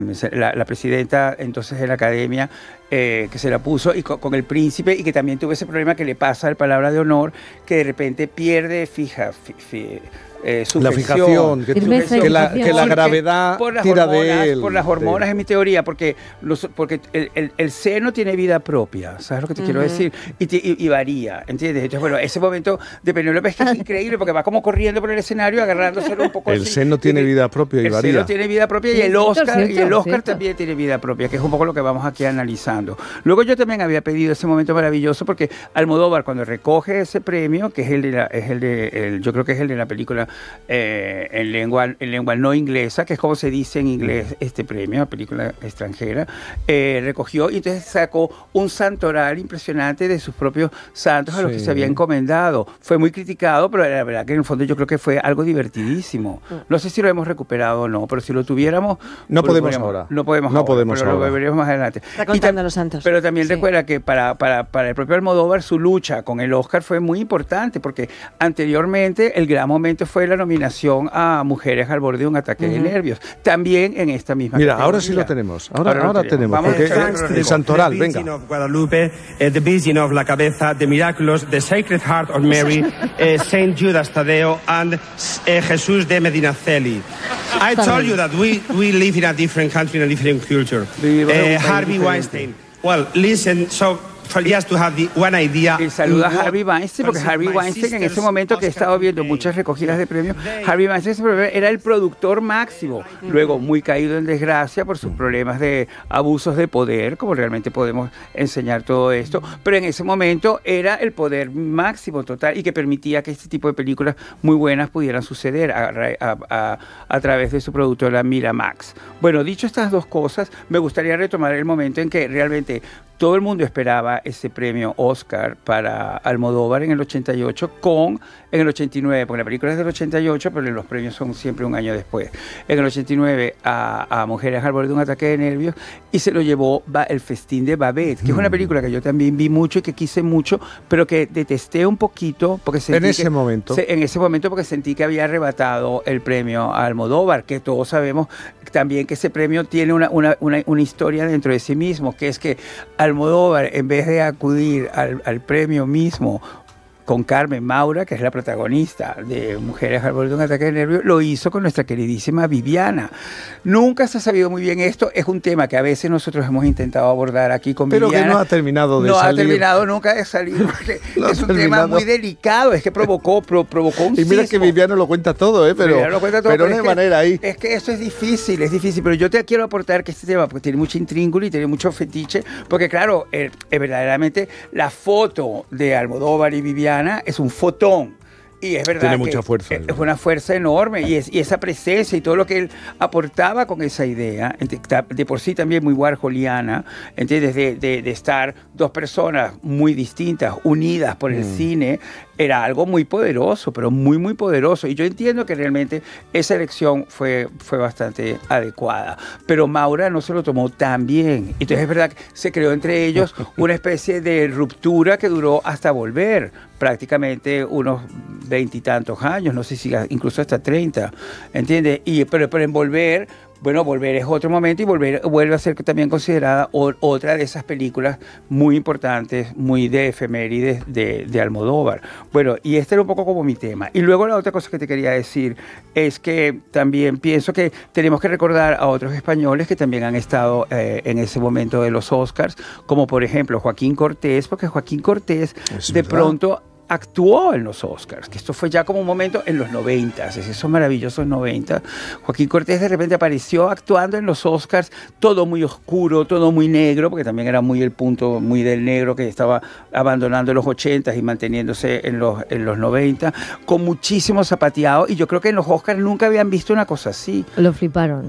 la presidenta entonces de la academia, que se la puso y con el príncipe, y que también tuvo ese problema que le pasa al palabra de honor, que de repente pierde su la fijación, que la gravedad tira de él. Por las hormonas es mi teoría, porque el seno tiene vida propia, ¿sabes lo que te quiero decir? Y varía, ¿entiendes? Entonces, bueno, ese momento de Penélope es que es increíble, porque va como corriendo por el escenario, agarrándose un poco el así. seno tiene vida propia y varía. El seno tiene vida propia, y el Oscar también tiene vida propia, que es un poco lo que vamos aquí analizando. Luego yo también había pedido ese momento maravilloso, porque Almodóvar, cuando recoge ese premio, que es yo creo que es el de la película en lengua no inglesa, que es como se dice en inglés este premio, película extranjera, recogió y entonces sacó un santoral impresionante de sus propios santos a los que se había encomendado. Fue muy criticado, pero la verdad que en el fondo yo creo que fue algo divertidísimo. No sé si lo hemos recuperado o no, pero si lo tuviéramos... No podemos ahora. No podemos ahora. Lo veremos más adelante. Está contando los santos. Pero también recuerda que para el propio Almodóvar, su lucha con el Oscar fue muy importante, porque anteriormente el gran momento fue la nominación a Mujeres al borde de un ataque de nervios. También en esta misma Mira, categoría. ahora sí lo tenemos. Ahora tenemos. Vamos Porque el santoral, venga. The Virgin of Guadalupe, The Virgin of la Cabeza, The Miraculous, The Sacred Heart of Mary, Saint Judas Tadeo, and Jesús de Medinaceli. I told you that we live in a different country and a different culture. Harvey Weinstein. Well, listen, just to have one idea. Y saluda a Harvey Weinstein, porque Harvey Weinstein, en ese momento que he estado viendo muchas recogidas de premios, Harvey Weinstein era el productor máximo, luego muy caído en desgracia por sus problemas de abusos de poder, como realmente podemos enseñar todo esto, pero en ese momento era el poder máximo total, y que permitía que este tipo de películas muy buenas pudieran suceder a través de su productora Miramax. Bueno, dicho estas dos cosas, me gustaría retomar el momento en que realmente todo el mundo esperaba ese premio Oscar para Almodóvar en el 88 en el 89, porque la película es del 88, pero los premios son siempre un año después. En el 89 a Mujeres al borde de un ataque de nervios, y se lo llevó El festín de Babette, que es una película que yo también vi mucho y que quise mucho, pero que detesté un poquito porque sentí en ese momento porque sentí que había arrebatado el premio a Almodóvar, que todos sabemos también que ese premio tiene una historia dentro de sí mismo, que es que Almodóvar, en vez de acudir al premio mismo con Carmen Maura, que es la protagonista de Mujeres al borde de un ataque de nervios, lo hizo con nuestra queridísima Viviana. Nunca se ha sabido muy bien esto, es un tema que a veces nosotros hemos intentado abordar aquí con Viviana. Pero que no ha terminado de salir. No ha terminado nunca de salir, porque es un tema muy delicado, es que provocó un Y mira sismo. que Viviana lo cuenta todo, pero no hay manera ahí. Es que esto es difícil, pero yo te quiero aportar que este tema, porque tiene mucha intríngulis y tiene mucho fetiche, porque claro, verdaderamente la foto de Almodóvar y Viviana es un fotón. Y es verdad tiene que mucha fuerza, es una fuerza enorme, y esa presencia y todo lo que él aportaba con esa idea, de por sí también muy warholiana, ¿entiendes? De estar dos personas muy distintas, unidas por el cine, era algo muy poderoso, pero muy, muy poderoso. Y yo entiendo que realmente esa elección fue bastante adecuada. Pero Maura no se lo tomó tan bien. Entonces es verdad que se creó entre ellos una especie de ruptura que duró hasta volver, prácticamente unos 20 y tantos años, no sé si incluso hasta 30, ¿entiendes? Pero en Volver, bueno, Volver es otro momento, y vuelve a ser también considerada otra de esas películas muy importantes, muy de efemérides de Almodóvar. Bueno, y este era un poco como mi tema. Y luego la otra cosa que te quería decir es que también pienso que tenemos que recordar a otros españoles que también han estado en ese momento de los Oscars, como por ejemplo Joaquín Cortés, porque Joaquín Cortés de pronto actuó en los Oscars, que esto fue ya como un momento en los 90, esos maravillosos 90. Joaquín Cortés de repente apareció actuando en los Oscars, todo muy oscuro, todo muy negro, porque también era muy el punto muy del negro que estaba abandonando los 80 y manteniéndose en los 90, con muchísimo zapateado, y yo creo que en los Oscars nunca habían visto una cosa así. Lo fliparon.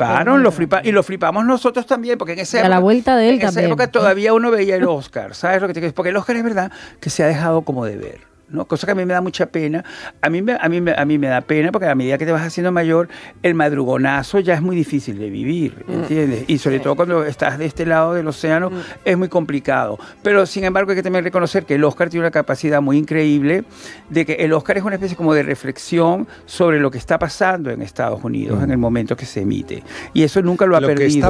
Y lo flipamos nosotros también, porque en esa época, a la vuelta de él en esa época todavía uno veía el Oscar, ¿sabes lo que te quiero decir? Porque el Oscar es verdad que se ha dejado como de ver, ¿no? Cosa que a mí me da mucha pena. A mí me da pena, porque a medida que te vas haciendo mayor, el madrugonazo ya es muy difícil de vivir, ¿entiendes? Y sobre todo cuando estás de este lado del océano, es muy complicado. Pero sin embargo hay que también reconocer que el Oscar tiene una capacidad muy increíble, de que el Oscar es una especie como de reflexión sobre lo que está pasando en Estados Unidos en el momento que se emite. Y eso nunca lo ha perdido.